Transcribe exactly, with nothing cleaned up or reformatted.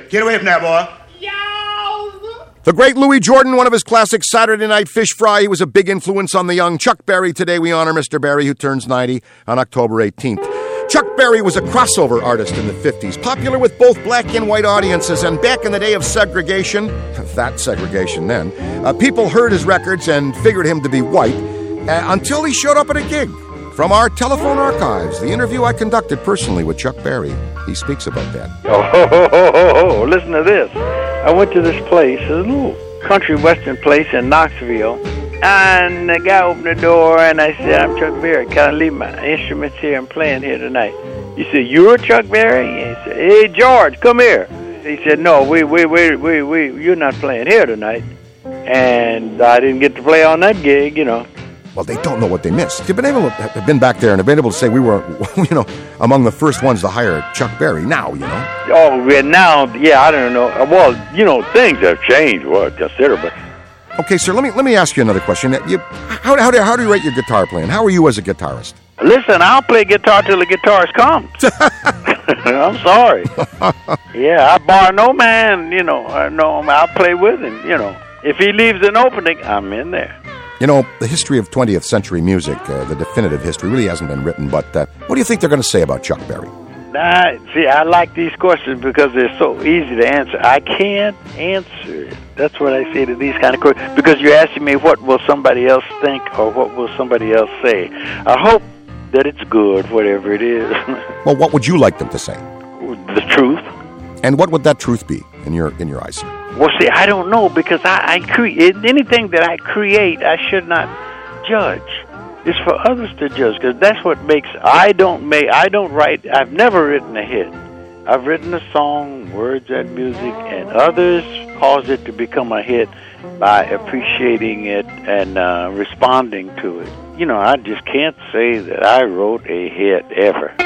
Get away from there, boy. The great Louis Jordan, one of his classic Saturday Night Fish Fry. He was a big influence on the young Chuck Berry. Today we honor Mister Berry, who turns ninety on October eighteenth. Chuck Berry was a crossover artist in the fifties, popular with both black and white audiences, and back in the day of segregation, that segregation then, uh, people heard his records and figured him to be white uh, until he showed up at a gig. From our telephone archives, the interview I conducted personally with Chuck Berry, he speaks about that. Oh, ho, ho, ho, ho, ho. Listen to this. I went to this place, a little country western place in Knoxville, and the guy opened the door, and I said, I'm Chuck Berry. Can I leave my instruments here and playing here tonight? He said, you're Chuck Berry? And he said, hey, George, come here. He said, no, we, we, we, we, we, you're not playing here tonight. And I didn't get to play on that gig, you know. Well, they don't know what they missed. They've been able to have been back there and have been able to say we were, you know, among the first ones to hire Chuck Berry. Now, you know. Oh, yeah, now, yeah, I don't know. Well, you know, things have changed, well, considerably. Okay, sir, let me let me ask you another question. You, how, how, do, how do you rate your guitar playing? How are you as a guitarist? Listen, I'll play guitar till the guitarist comes. I'm sorry. Yeah, I bar no man, you know, I know I'll play with him, you know. If he leaves an opening, I'm in there. You know, the history of twentieth century music, uh, the definitive history, really hasn't been written, but uh, what do you think they're going to say about Chuck Berry? Nah, see, I like these questions because they're so easy to answer. I can't answer it. That's what I say to these kind of questions, because you're asking me what will somebody else think or what will somebody else say. I hope that it's good, whatever it is. Well, what would you like them to say? The truth. And what would that truth be in your in your eyes, sir? Well, see, I don't know, because I, I create anything that I create, I should not judge. It's for others to judge, because that's what makes. I don't make. I don't write. I've never written a hit. I've written a song, words and music, and others cause it to become a hit by appreciating it and uh, responding to it. You know, I just can't say that I wrote a hit ever.